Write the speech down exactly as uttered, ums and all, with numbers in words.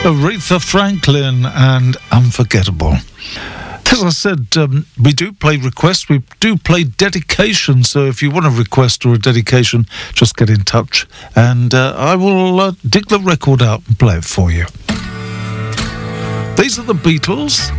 Aretha Franklin and Unforgettable. As I said, um, we do play requests, we do play dedications, so if you want a request or a dedication, just get in touch and uh, I will uh, dig the record out and play it for you. These are the Beatles.